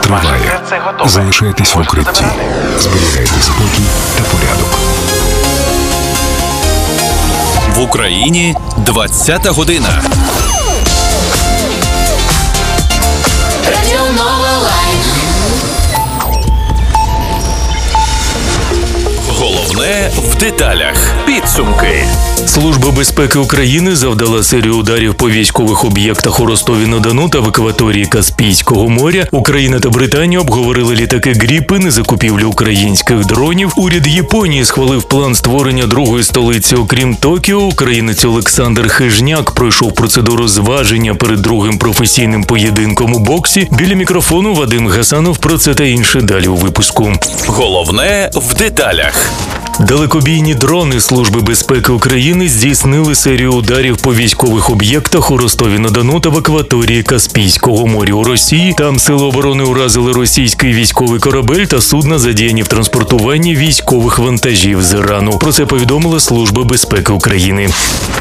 триває. Залишайтесь в укритті. Зберігайте спокій та порядок. В Україні 20-та година. Головне в деталях. Підсумки. Служба безпеки України завдала серію ударів по військових об'єктах у Ростові-на-Дону та в акваторії Каспійського моря. Україна та Британія обговорили літаки «Гріпен» і закупівлю українських дронів. Уряд Японії схвалив план створення другої столиці, окрім Токіо. Українець Олександр Хижняк пройшов процедуру зваження перед другим професійним поєдинком у боксі. Біля мікрофону Вадим Гасанов. Про це та інше далі у випуску. Головне в деталях. Далекобійні дрони Служби безпеки України здійснили серію ударів по військових об'єктах у Ростові-на-Дону та в акваторії Каспійського моря у Росії. Там сили оборони уразили російський військовий корабель та судна, задіяні в транспортуванні військових вантажів з Ірану. Про це повідомила Служба безпеки України.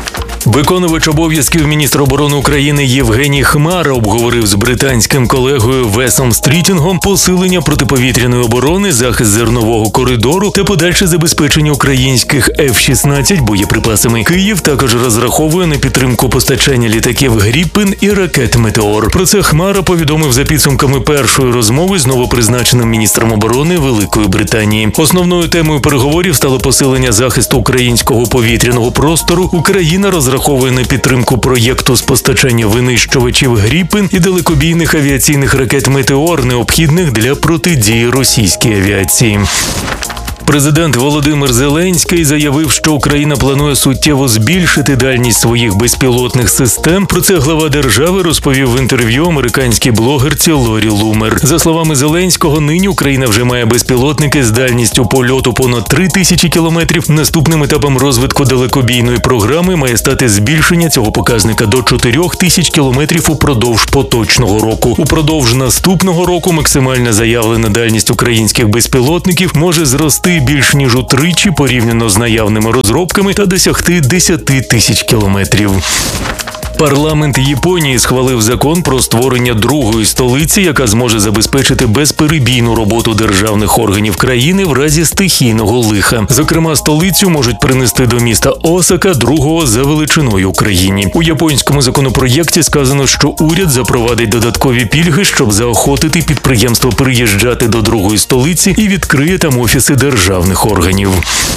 Виконувач обов'язків міністра оборони України Євгеній Хмара обговорив з британським колегою Весом Стрітінгом посилення протиповітряної оборони, захист зернового коридору та подальше забезпечення українських F-16 боєприпасами. Київ також розраховує на підтримку постачання літаків «Гріпен» і ракет «Метеор». Про це Хмара повідомив за підсумками першої розмови з новопризначеним міністром оборони Великої Британії. Основною темою переговорів стало посилення захисту українського повітряного простору. Україна розраховує на підтримку проєкту з постачання винищувачів «Гріпен» і далекобійних авіаційних ракет «Метеор», необхідних для протидії російській авіації. Президент Володимир Зеленський заявив, що Україна планує суттєво збільшити дальність своїх безпілотних систем. Про це глава держави розповів в інтерв'ю американській блогерці Лорі Лумер. За словами Зеленського, нині Україна вже має безпілотники з дальністю польоту понад 3000 кілометрів. Наступним етапом розвитку далекобійної програми має стати збільшення цього показника до 4000 кілометрів упродовж поточного року. Упродовж наступного року максимальна заявлена дальність українських безпілотників може зрости більш ніж утричі порівняно з наявними розробками та досягти 10 тисяч кілометрів. Парламент Японії схвалив закон про створення другої столиці, яка зможе забезпечити безперебійну роботу державних органів країни в разі стихійного лиха. Зокрема, столицю можуть принести до міста Осака, другого за величиною у країні. У японському законопроєкті сказано, що уряд запровадить додаткові пільги, щоб заохотити підприємства переїжджати до другої столиці і відкриє там офіси державних органів.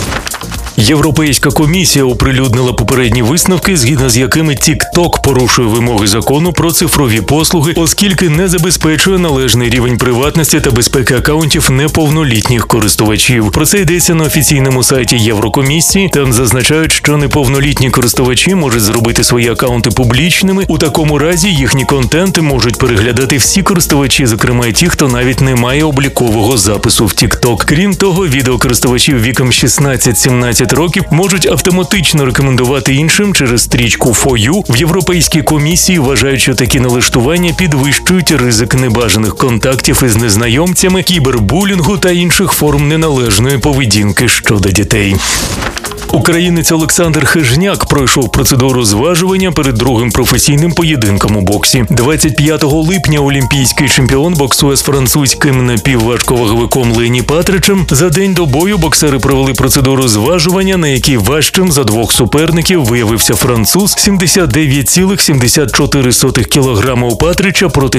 Європейська комісія оприлюднила попередні висновки, згідно з якими TikTok порушує вимоги закону про цифрові послуги, оскільки не забезпечує належний рівень приватності та безпеки акаунтів неповнолітніх користувачів. Про це йдеться на офіційному сайті Єврокомісії. Там зазначають, що неповнолітні користувачі можуть зробити свої акаунти публічними. У такому разі їхні контенти можуть переглядати всі користувачі, зокрема й ті, хто навіть не має облікового запису в TikTok. Крім того, відеокористувачів віком 16-17 років можуть автоматично рекомендувати іншим через стрічку For You. В Європейській комісії вважають, що такі налаштування підвищують ризик небажаних контактів із незнайомцями, кібербулінгу та інших форм неналежної поведінки щодо дітей. Українець Олександр Хижняк пройшов процедуру зважування перед другим професійним поєдинком у боксі. 25 липня олімпійський чемпіон боксує з французьким напівважковаговиком Лені Патричем. За день до бою боксери провели процедуру зважування, на якій важчим за двох суперників виявився француз. 79,74 кг у Патрича проти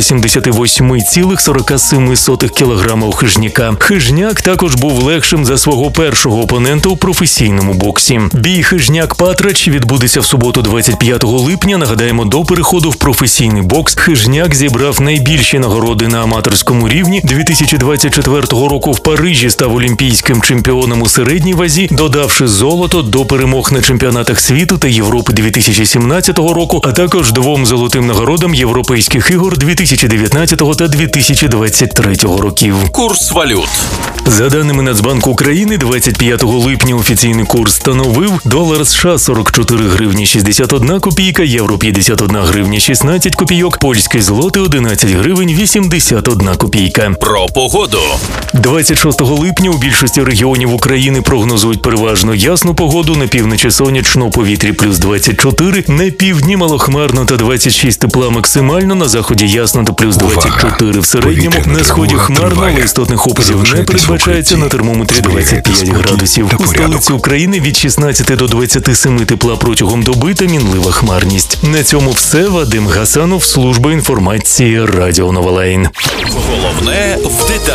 78,47 кг у Хижняка. Хижняк також був легшим за свого першого опонента у професійному боксі. Бій Хижняк-Патрач відбудеться в суботу 25 липня. Нагадаємо, до переходу в професійний бокс Хижняк зібрав найбільші нагороди на аматорському рівні. 2024 року в Парижі став олімпійським чемпіоном у середній вазі, додавши золото до перемог на чемпіонатах світу та Європи 2017 року, а також 2 золотим нагородам Європейських ігор 2019 та 2023 років. Курс валют. За даними Нацбанку України, 25 липня офіційний курс становив долар США 44 гривні 61 копійка, євро 51 гривня 16 копійок, польський злотий 11 гривень 81 копійка. Про погоду. 26 липня у більшості регіонів України прогнозують переважно ясну погоду, на півночі сонячно, у повітрі плюс 24, на півдні малохмарно та 26 тепла максимально, на заході ясно та плюс 24 в середньому, на сході хмарно, але істотних опадів не передбачається, на термометрі 25 градусів. У столиці України від 16 до 27 тепла протягом доби та мінлива хмарність. На цьому все. Вадим Гасанов, служба інформації Радіо Новолайн. Головне в деталях.